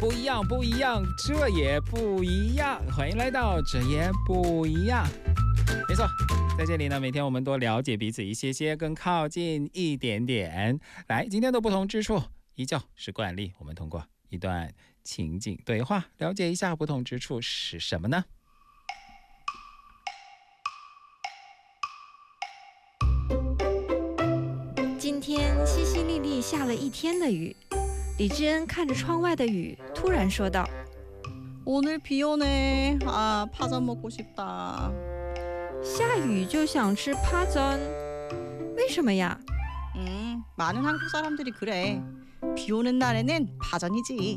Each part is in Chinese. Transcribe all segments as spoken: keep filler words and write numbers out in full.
不一样，不一样，这也不一样。欢迎来到这也不一样。没错，在这里呢，每天我们多了解彼此一些些，更靠近一点点。来，今天的不同之处依旧是惯例，我们通过一段情景对话，了解一下不同之处是什么呢？ 今天淅淅沥沥下了一天的雨，李智恩看着窗外的雨，突然说道： 오늘 비 오네. 아, 파전 먹고 싶다. 下雨就想吃파전，为什么呀？ 음, 많은 한국 사람들이 그래. 비 오는 날에는 파전이지.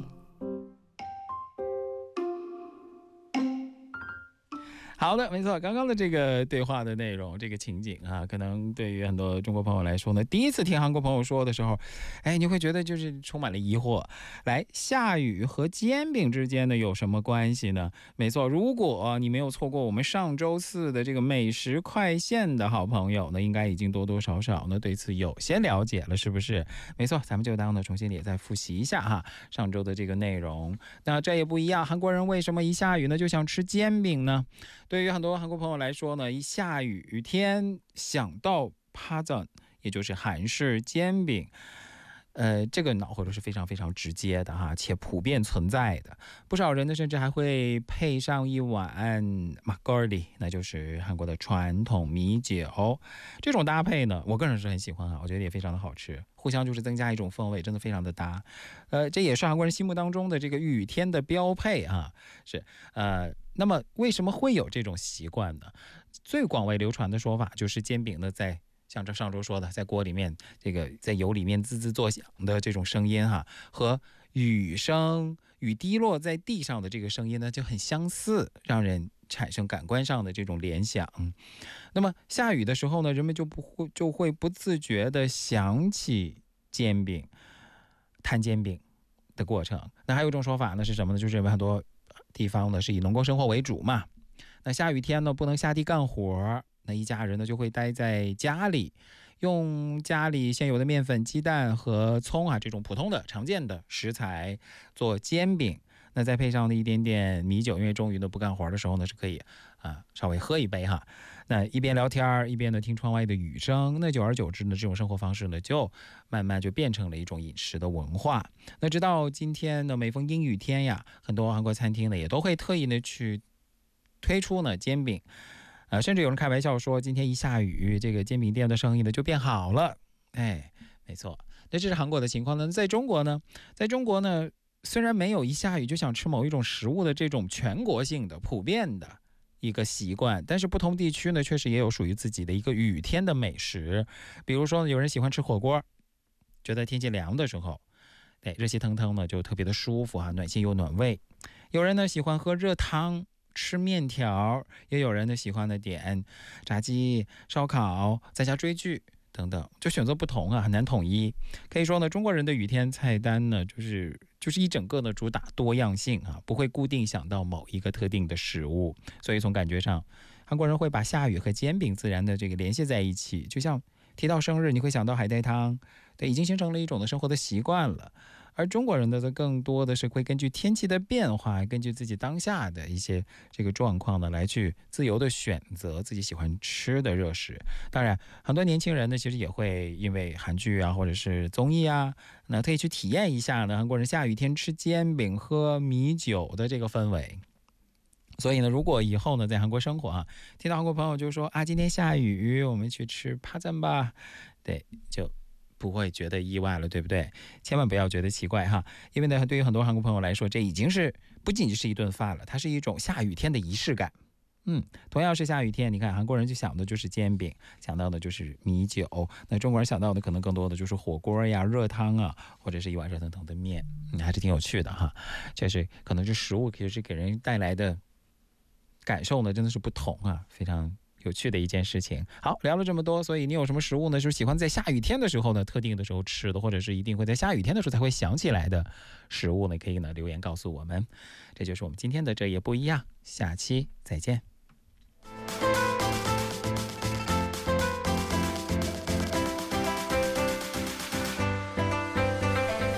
好的，没错，刚刚的这个对话的内容，这个情景啊，可能对于很多中国朋友来说呢，第一次听韩国朋友说的时候，哎，你会觉得就是充满了疑惑。来，下雨和煎饼之间呢有什么关系呢？没错，如果你没有错过我们上周四的这个美食快线的好朋友呢，应该已经多多少少呢对此有些了解了，是不是？没错，咱们就当呢重新也再复习一下哈上周的这个内容。那这也不一样，韩国人为什么一下雨呢就想吃煎饼呢？对于很多韩国朋友来说呢，一下雨天想到파전，也就是韩式煎饼，呃，这个脑回路是非常非常直接的哈，且普遍存在的。不少人呢，甚至还会配上一碗막걸리，那就是韩国的传统米酒。这种搭配呢，我个人是很喜欢啊，我觉得也非常的好吃，互相就是增加一种氛围，真的非常的搭。呃，这也是韩国人心目当中的这个雨天的标配啊，是呃。那么为什么会有这种习惯呢？最广为流传的说法就是煎饼呢，在像这上周说的，在锅里面这个在油里面滋滋作响的这种声音哈，和雨声雨滴落在地上的这个声音呢就很相似，让人产生感官上的这种联想。那么下雨的时候呢，人们就不会就会不自觉地想起煎饼、摊煎饼的过程。那还有一种说法呢是什么呢？就是很多地方呢是以农耕生活为主嘛，那下雨天呢不能下地干活，那一家人呢就会待在家里，用家里现有的面粉、鸡蛋和葱啊这种普通的常见的食材做煎饼，那再配上一点点米酒，因为终于呢不干活的时候呢是可以啊稍微喝一杯哈。那一边聊天一边呢听窗外的雨声，那久而久之呢这种生活方式呢就慢慢就变成了一种饮食的文化。那直到今天呢每逢阴雨天呀，很多韩国餐厅呢也都会特意的去推出呢煎饼，呃，甚至有人开玩笑说今天一下雨，这个煎饼店的生意呢就变好了。哎，没错，那这是韩国的情况呢。在中国呢，在中国呢，虽然没有一下雨就想吃某一种食物的这种全国性的普遍的一个习惯，但是不同地区呢确实也有属于自己的一个雨天的美食。比如说有人喜欢吃火锅，觉得天气凉的时候，对，热气腾腾呢就特别的舒服啊，暖心又暖胃。有人呢喜欢喝热汤，吃面条，也有人呢喜欢的点炸鸡、烧烤，在家追剧等等，就选择不同啊，很难统一。可以说呢，中国人的雨天菜单呢，就是就是一整个呢主打多样性啊，不会固定想到某一个特定的食物。所以从感觉上，韩国人会把下雨和煎饼自然的这个联系在一起，就像提到生日，你会想到海带汤，对，已经形成了一种的生活的习惯了。而中国人呢，则更多的是会根据天气的变化，根据自己当下的一些这个状况呢，来去自由的选择自己喜欢吃的热食。当然，很多年轻人呢，其实也会因为韩剧啊，或者是综艺啊，那特意去体验一下呢，韩国人下雨天吃煎饼、喝米酒的这个氛围。所以呢，如果以后呢在韩国生活啊，听到韩国朋友就说啊，今天下雨，我们去吃파전吧，对，就不会觉得意外了，对不对？千万不要觉得奇怪哈，因为呢，对于很多韩国朋友来说，这已经是不仅仅是一顿饭了，它是一种下雨天的仪式感。嗯，同样是下雨天，你看韩国人就想的就是煎饼，想到的就是米酒，那中国人想到的可能更多的就是火锅呀、热汤啊，或者是一碗热腾腾的面，嗯，还是挺有趣的哈。这是可能是食物，其实给人带来的感受呢，真的是不同啊，非常有趣的一件事情。好，聊了这么多，所以你有什么食物呢？就是喜欢在下雨天的时候呢，特定的时候吃的，或者是一定会在下雨天的时候才会想起来的食物呢？可以呢留言告诉我们。这就是我们今天的这也不一样，下期再见。